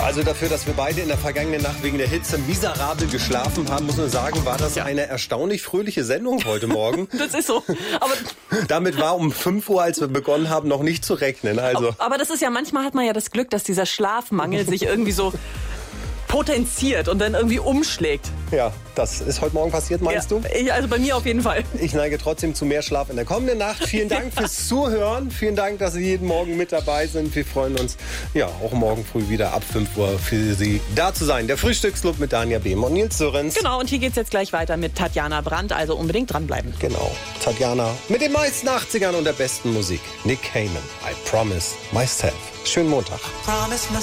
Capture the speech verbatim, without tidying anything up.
Also dafür, dass wir beide in der vergangenen Nacht wegen der Hitze miserabel geschlafen haben, muss man sagen, war das ja eine erstaunlich fröhliche Sendung heute Morgen. Das ist so. Aber damit war um fünf Uhr, als wir begonnen haben, noch nicht zu rechnen. Also. Aber das ist ja, manchmal hat man ja das Glück, dass dieser Schlafmangel sich irgendwie so potenziert und dann irgendwie umschlägt. Ja, das ist heute Morgen passiert, meinst ja, du? Ich, also bei mir auf jeden Fall. Ich neige trotzdem zu mehr Schlaf in der kommenden Nacht. Vielen Dank fürs Zuhören. Vielen Dank, dass Sie jeden Morgen mit dabei sind. Wir freuen uns, ja, auch morgen früh wieder ab fünf Uhr für Sie da zu sein. Der Frühstücksclub mit Danja Behm und Nils Sörenz. Genau, und hier geht's jetzt gleich weiter mit Tatjana Brandt, also unbedingt dranbleiben. Genau, Tatjana mit den meisten achtzigern und der besten Musik. Nick Cayman, I Promise Myself. Schönen Montag. Promise myself.